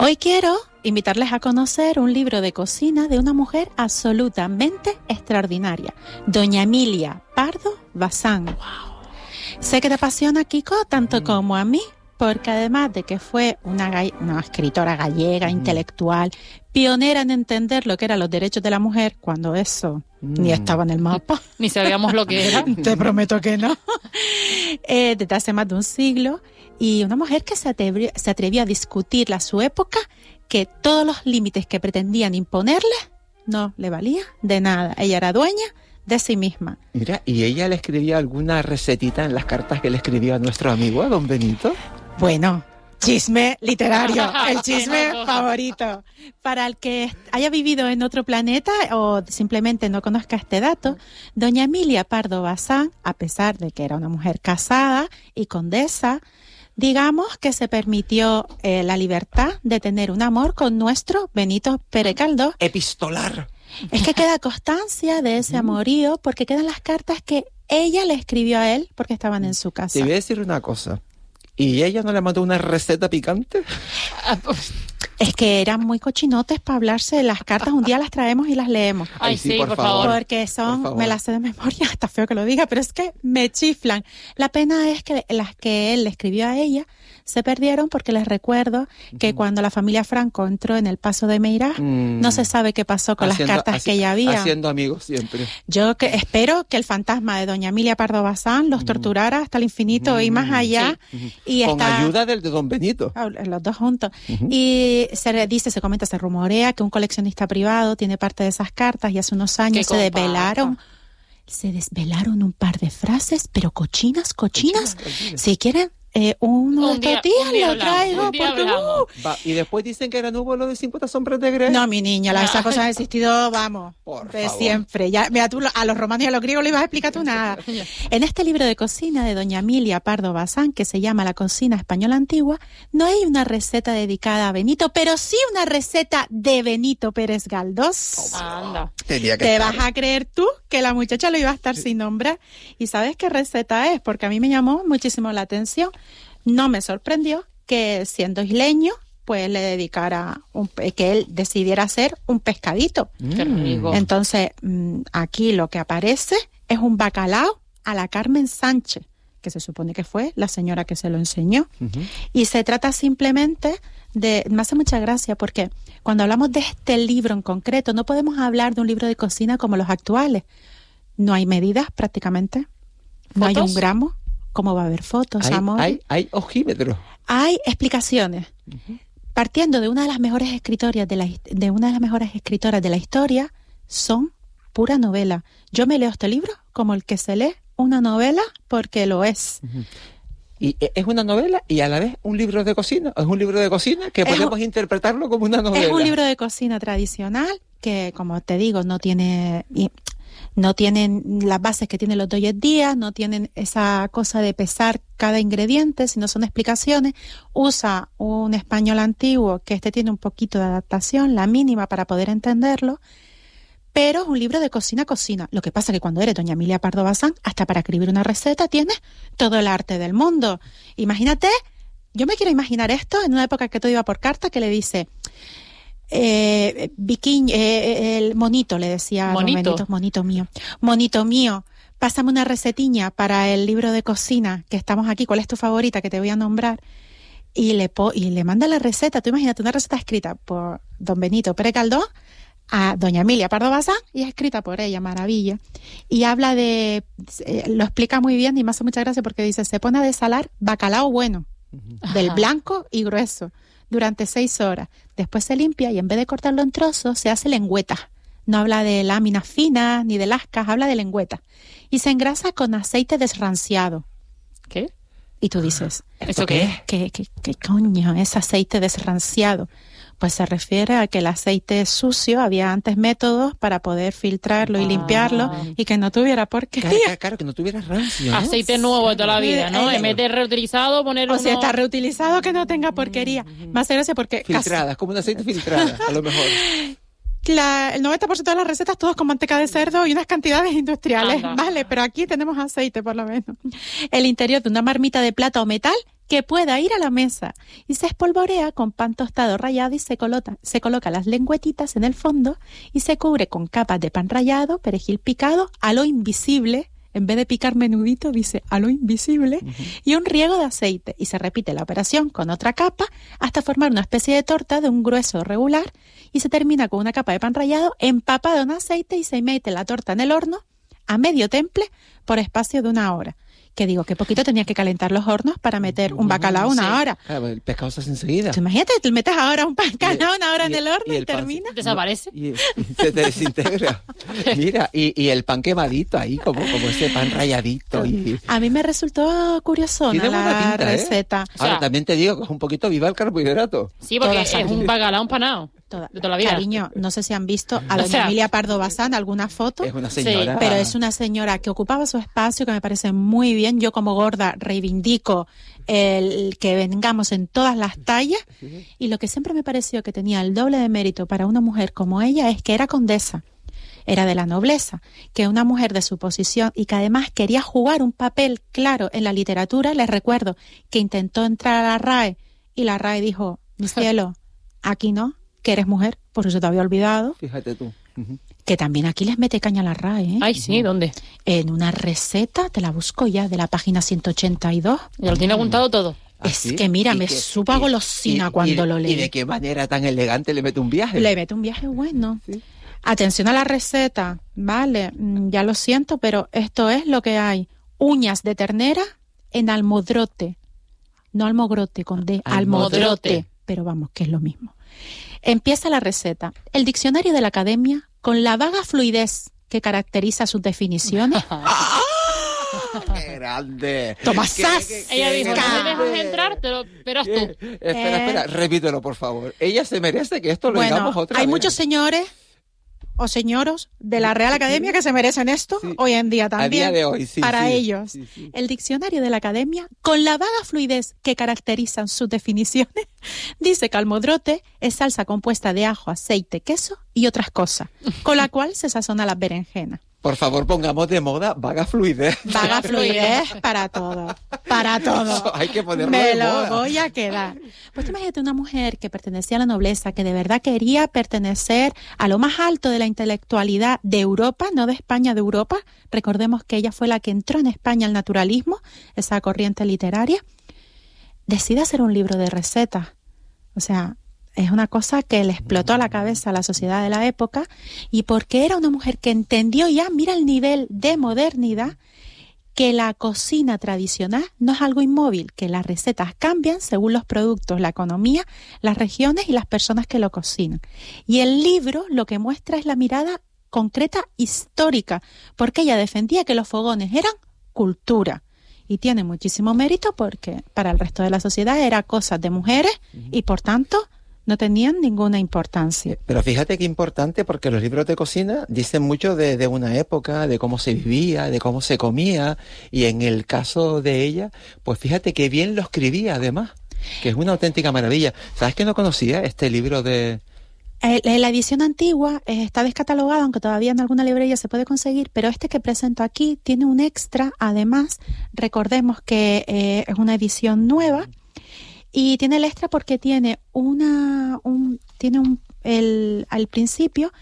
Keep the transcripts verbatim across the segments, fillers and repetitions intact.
Hoy quiero invitarles a conocer un libro de cocina de una mujer absolutamente extraordinaria, doña Emilia Pardo Bazán. Wow. Sé que te apasiona, Kiko, tanto mm. como a mí, porque además de que fue una, gall- una escritora gallega, mm. intelectual, pionera en entender lo que eran los derechos de la mujer, cuando eso mm. ni estaba en el mapa. Ni sabíamos lo que era. Te prometo que no. Eh, desde hace más de un siglo. Y una mujer que se atrevió, se atrevió a discutir a su época que todos los límites que pretendían imponerle no le valía de nada. Ella era dueña de sí misma. Mira, ¿y ella le escribía alguna recetita en las cartas que le escribía a nuestro amigo, a don Benito? Bueno, chisme literario, el chisme favorito. Para el que haya vivido en otro planeta o simplemente no conozca este dato, doña Emilia Pardo Bazán, a pesar de que era una mujer casada y condesa, digamos que se permitió eh, la libertad de tener un amor con nuestro Benito Pérez Galdós. Epistolar. Es que queda constancia de ese amorío porque quedan las cartas que ella le escribió a él porque estaban en su casa. Te voy a decir una cosa. ¿Y ella no le mandó una receta picante? Es que eran muy cochinotes para hablarse de las cartas. Un día las traemos y las leemos. Ay, sí, por, por favor. Porque son, por favor. Me las sé de memoria, está feo que lo diga, pero es que me chiflan. La pena es que las que él le escribió a ella se perdieron porque les recuerdo que uh-huh. cuando la familia Franco entró en el Paso de Meirás, mm. no se sabe qué pasó con haciendo, las cartas haci- que ella había. Haciendo amigos siempre. Yo que espero que el fantasma de doña Emilia Pardo Bazán los mm. torturara hasta el infinito mm. y más allá. Sí. Y con está, ayuda del de don Benito. Los dos juntos. Uh-huh. Y se dice, se comenta, se rumorea que un coleccionista privado tiene parte de esas cartas y hace unos años se desvelaron. Se desvelaron un par de frases, pero cochinas, cochinas. Cochina, cochina. Si quieren, eh, uno un de estos día, días lo traigo. Porque, uh, Va, y después dicen que era nuevo lo de cincuenta sombras de Grey. No, mi niña, la, esa cosa ha existido, vamos, Por de favor. siempre. Ya, mira, tú a los romanos y a los griegos le ibas a explicar tú nada. En este libro de cocina de doña Emilia Pardo Bazán, que se llama La cocina española antigua, no hay una receta dedicada a Benito, pero sí una receta de Benito Pérez Galdós. Anda. Tenía que ¿Te estar. vas a creer tú que la muchacha lo iba a estar sí. sin nombrar? ¿Y sabes qué receta es? Porque a mí me llamó muchísimo la atención. No me sorprendió que siendo isleño, pues le dedicara, un, que él decidiera hacer un pescadito. Qué rico. Entonces, aquí lo que aparece es un bacalao a la Carmen Sánchez, que se supone que fue la señora que se lo enseñó. Uh-huh. Y se trata simplemente de... Me hace mucha gracia porque cuando hablamos de este libro en concreto, no podemos hablar de un libro de cocina como los actuales. No hay medidas prácticamente, no hay un gramo. ¿Cómo va a haber fotos, hay, amor? Hay, hay ojímetros. Hay explicaciones. Uh-huh. Partiendo de una de las mejores escritoras de la de una de las mejores escritoras de la historia, son pura novela. Yo me leo este libro como el que se lee una novela porque lo es. Uh-huh. Y es una novela y a la vez un libro de cocina. Es un libro de cocina que es podemos un, interpretarlo como una novela. Es un libro de cocina tradicional que, como te digo, no tiene... Y, no tienen las bases que tienen los de hoy en día, no tienen esa cosa de pesar cada ingrediente, sino son explicaciones. Usa un español antiguo, que este tiene un poquito de adaptación, la mínima para poder entenderlo, pero es un libro de cocina, cocina. Lo que pasa es que cuando eres doña Emilia Pardo Bazán, hasta para escribir una receta tienes todo el arte del mundo. Imagínate, yo me quiero imaginar esto en una época que todo iba por carta, que le dice... Eh, Viking, eh, el monito, le decía monito. Don Benito, monito mío, monito mío, pásame una recetiña para el libro de cocina que estamos aquí, ¿cuál es tu favorita que te voy a nombrar? Y le po- y le manda la receta, tú imagínate una receta escrita por Don Benito Pérez Galdós a doña Emilia Pardo Bazán y es escrita por ella, maravilla. Y habla de, eh, lo explica muy bien y me hace mucha gracia porque dice, se pone a desalar bacalao bueno, uh-huh. del blanco y grueso, durante seis horas. Después se limpia y en vez de cortarlo en trozos, se hace lengüeta. No habla de láminas finas ni de lascas, habla de lengüeta. Y se engrasa con aceite desranciado. ¿Qué? Y tú dices, ¿eso qué? ¿Qué, qué, qué coño es aceite desranciado? Pues se refiere a que el aceite es sucio, había antes métodos para poder filtrarlo y ah. limpiarlo y que no tuviera porquería. Claro, claro, que no tuviera rancio, ¿no? Aceite nuevo de toda la vida, ¿no? En vez de reutilizado, poner O uno... si está reutilizado, que no tenga porquería. Más gracia porque... Filtrada, es como un aceite filtrada, a lo mejor. la, el noventa por ciento de las recetas todos con manteca de cerdo y unas cantidades industriales, Anda. ¿vale? Pero aquí tenemos aceite, por lo menos. El interior de una marmita de plata o metal que pueda ir a la mesa y se espolvorea con pan tostado rallado y se coloca, se coloca las lengüetitas en el fondo y se cubre con capas de pan rallado, perejil picado, a lo invisible, en vez de picar menudito dice a lo invisible, uh-huh. y un riego de aceite y se repite la operación con otra capa hasta formar una especie de torta de un grueso regular y se termina con una capa de pan rallado empapada en aceite y se mete la torta en el horno a medio temple por espacio de una hora. Que digo, que poquito tenía que calentar los hornos para meter un bacalao una sí. hora. Claro, el pescado se hace enseguida. Tú imagínate, te metes ahora un bacalao una hora y, en el horno y, y, y termina. Se, ¿Desaparece? Y, y se te desintegra. Mira, y, y el pan quemadito ahí, como, como ese pan ralladito. Y... A mí me resultó curiosona la pinta, receta. ¿eh? Ahora, o sea, también te digo que es un poquito viva el carbohidrato. Sí, porque es aquí. Un bacalao empanado. Toda. De toda la vida. Cariño, no sé si han visto a doña o sea, Emilia Pardo Bazán alguna foto. Es una señora. Sí, pero es una señora que ocupaba su espacio, que me parece muy bien. Yo como gorda reivindico el que vengamos en todas las tallas. Sí. Y lo que siempre me pareció que tenía el doble de mérito para una mujer como ella es que era condesa. Era de la nobleza, que una mujer de su posición y que además quería jugar un papel claro en la literatura. Les recuerdo que intentó entrar a la R A E y la R A E dijo, mi cielo, aquí no. Que eres mujer, por eso te había olvidado. Fíjate tú. Uh-huh. Que también aquí les mete caña a la R A E, ¿eh? Ay, sí, ¿dónde? En una receta, te la busco ya, de la página ciento ochenta y dos. Ya lo tiene apuntado todo. Es ¿Ah, sí? que mira, me que, supo a golosina y, cuando y, lo leí. ¿Y de qué manera tan elegante le mete un viaje? Le mete un viaje bueno. ¿Sí? Atención a la receta, vale, ya lo siento, pero esto es lo que hay. Uñas de ternera en almodrote. No almogrote, con D, almodrote. almodrote. Pero vamos, que es lo mismo. Empieza la receta. El diccionario de la Academia, con la vaga fluidez que caracteriza sus definiciones. ¡Ah! ¡Qué grande! ¡Tomás Sass! Ella dijo, no me dejas entrar, te lo verás tú. Espera, espera, repítelo, por favor. Ella se merece que esto lo bueno, digamos otra hay vez. Muchos señores o señoros de la Real Academia que se merecen esto sí. hoy en día también. A día de hoy, sí. Para sí, ellos. Sí, sí. El diccionario de la Academia, con la vaga fluidez que caracterizan sus definiciones, dice que almodrote es salsa compuesta de ajo, aceite, queso y otras cosas, con la cual se sazona las berenjenas. Por favor, pongamos de moda vaga fluidez. Vaga fluidez para todo. Para todo. Hay que ponerlo Me de lo moda. voy a quedar. Pues imagínate una mujer que pertenecía a la nobleza, que de verdad quería pertenecer a lo más alto de la intelectualidad de Europa, no de España, de Europa. Recordemos que ella fue la que entró en España al naturalismo, esa corriente literaria. Decide hacer un libro de recetas. O sea, es una cosa que le explotó a la cabeza a la sociedad de la época, y porque era una mujer que entendió ya, mira el nivel de modernidad, que la cocina tradicional no es algo inmóvil, que las recetas cambian según los productos, la economía, las regiones y las personas que lo cocinan. Y el libro lo que muestra es la mirada concreta histórica, porque ella defendía que los fogones eran cultura. Y tiene muchísimo mérito porque para el resto de la sociedad era cosa de mujeres y por tanto no tenían ninguna importancia. Pero fíjate qué importante, porque los libros de cocina dicen mucho de, de una época, de cómo se vivía, de cómo se comía, y en el caso de ella, pues fíjate qué bien lo escribía además, que es una auténtica maravilla. ¿Sabes que no conocía este libro de...? Eh, la edición antigua eh, está descatalogada, aunque todavía en alguna librería se puede conseguir, pero este que presento aquí tiene un extra, además, recordemos que eh, es una edición nueva, y tiene el extra porque tiene una, un, tiene un, el, al principio,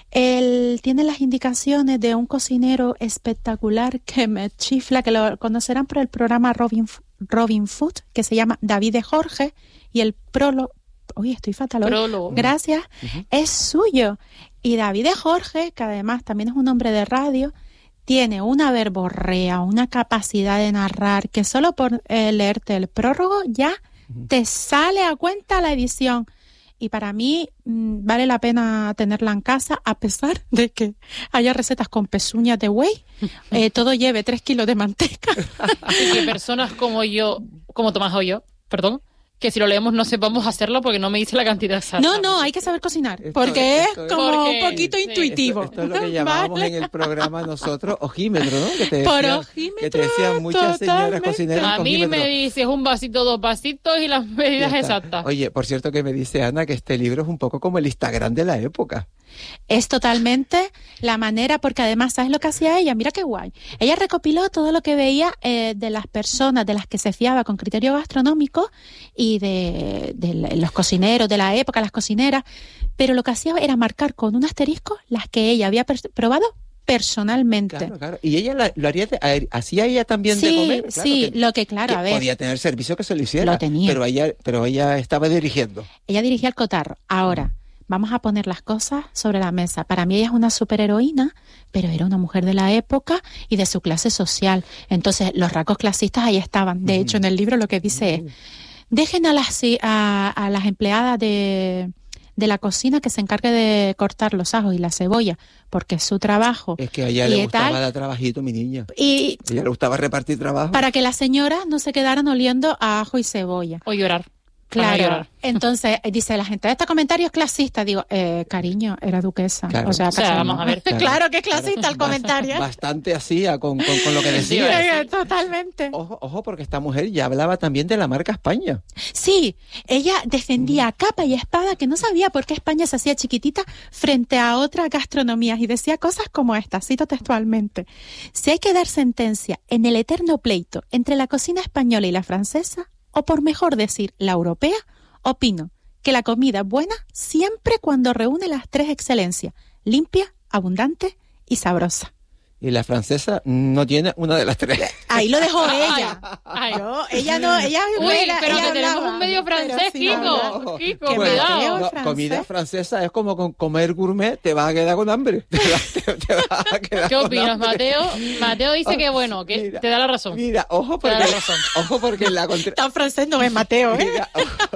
el, tiene las indicaciones de un cocinero espectacular que me chifla, que lo conocerán por el programa Robin, Robin Food, que se llama David de Jorge, y el prólogo, uy, estoy fatal hoy. Prólogo. Gracias, uh-huh. Es suyo. Y David de Jorge, que además también es un hombre de radio, tiene una verborrea, una capacidad de narrar, que solo por eh, leerte el prólogo ya te sale a cuenta la edición. Y para mí mmm, vale la pena tenerla en casa, a pesar de que haya recetas con pezuñas de buey, eh, todo lleve tres kilos de manteca. Y que personas como yo, como Tomás o yo, perdón, que si lo leemos no sepamos hacerlo porque no me dice la cantidad exacta. No, no, hay que saber cocinar, esto, porque esto es como porque, un poquito sí, intuitivo. Esto, esto es lo que llamábamos ¿vale? En el programa nosotros ojímetro, ¿no? Que te decían, Por ojímetro, que te decían muchas totalmente. Señoras cocineras. A mí ojímetro. Me dices un vasito, dos vasitos y las medidas exactas. Oye, por cierto que me dice Ana que este libro es un poco como el Instagram de la época. Es totalmente la manera, porque además, ¿sabes lo que hacía ella? Mira qué guay. Ella recopiló todo lo que veía eh, de las personas de las que se fiaba con criterio gastronómico y de, de los cocineros de la época, las cocineras, pero lo que hacía era marcar con un asterisco las que ella había per- probado personalmente. Claro, claro. Y ella la, lo haría, de, hacía ella también sí, de comer. Claro, sí, que, lo que claro, que a ver. podía tener servicio que se lo hiciera. Lo tenía. Pero ella, pero ella estaba dirigiendo. Ella dirigía el cotarro. Ahora, vamos a poner las cosas sobre la mesa. Para mí ella es una superheroína, pero era una mujer de la época y de su clase social. Entonces, los rasgos clasistas ahí estaban. De hecho, en el libro lo que dice es, dejen a las, a, a las empleadas de, de la cocina que se encargue de cortar los ajos y la cebolla, porque es su trabajo. Es que a ella le gustaba dar trabajito, mi niña. Y a ella le gustaba repartir trabajo. Para que las señoras no se quedaran oliendo a ajo y cebolla. O llorar. Claro, entonces dice la gente, este comentario es clasista. Digo, eh, cariño, era duquesa. Claro. O sea, o sea vamos a ver. Claro, claro que es clasista claro. el comentario. Bastante hacía con, con, con lo que decía. Sí, totalmente. Ojo, ojo, porque esta mujer ya hablaba también de la marca España. Sí, ella defendía capa y espada que no sabía por qué España se hacía chiquitita frente a otras gastronomías y decía cosas como esta, cito textualmente. Si hay que dar sentencia en el eterno pleito entre la cocina española y la francesa, o por mejor decir, la europea, opino que la comida es buena siempre cuando reúne las tres excelencias, limpia, abundante y sabrosa. Y la francesa no tiene una de las tres. Ahí lo dejó ella. Ay, ay. No, ella no, ella Uy, buena, pero ella que tenemos hablaba, un medio francés, sí, Kiko. no, Kiko, que cuidado. Mateo, No, comida francesa es como con comer gourmet, te vas a quedar con hambre. Te vas, te, te vas a quedar ¿Qué con opinas, hambre. Mateo? Mateo dice que bueno, que Mira, te da la razón. Mira, ojo porque, Te da la razón. ojo porque la contra... Tan francés no es Mateo, ¿eh? Mira,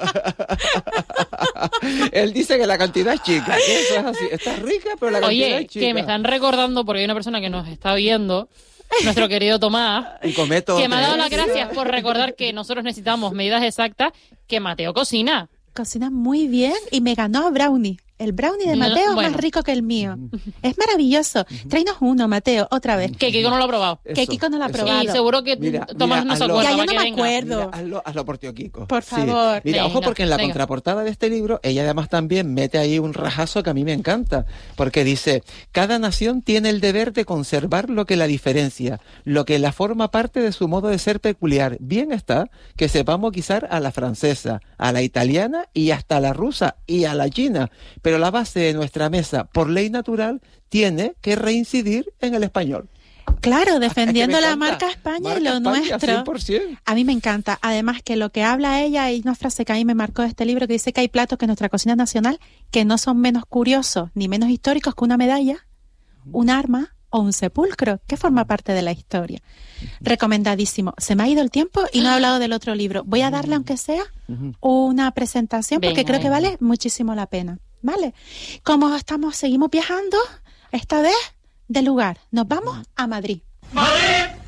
él dice que la cantidad es chica, que eso es así. Está rica, pero la cantidad Oye, es chica. que me están recordando, porque hay una persona que nos está viendo, nuestro querido Tomás, Y come todo que me ha dado las tres. gracias por recordar que nosotros necesitamos medidas exactas, que Mateo cocina. Cocina muy bien y me ganó a brownie. El brownie de No, Mateo bueno. es más rico que el mío. Es maravilloso. Tráenos uno, Mateo, otra vez. Que Kiko no lo ha probado. Que Eso, Kiko no lo ha eso. probado. Y seguro que Mira, Tomás mira, no se hazlo. acuerda. Ya, yo para no que me venga. acuerdo. Mira, hazlo, hazlo por tío Kiko. Por Sí. favor. Mira, Venga, ojo, porque en la venga. contraportada de este libro, ella además también mete ahí un rajazo que a mí me encanta, porque dice, cada nación tiene el deber de conservar lo que la diferencia, lo que la forma parte de su modo de ser peculiar. Bien está que sepamos guisar a la francesa, a la italiana y hasta a la rusa y a la china, pero la base de nuestra mesa, por ley natural, tiene que reincidir en el español. Claro, defendiendo Es que me la encanta. marca España Marca y lo España, nuestro. cien por ciento. A mí me encanta. Además que lo que habla ella, hay una frase que a mí me marcó de este libro que dice que hay platos que en nuestra cocina nacional que no son menos curiosos ni menos históricos que una medalla, un arma o un sepulcro, que forma parte de la historia. Recomendadísimo. Se me ha ido el tiempo y no he hablado del otro libro. Voy a darle, aunque sea, una presentación porque Venga, creo que venga. vale muchísimo la pena. ¿Vale? Como estamos, seguimos viajando, esta vez de lugar. Nos vamos a Madrid. ¡Madrid!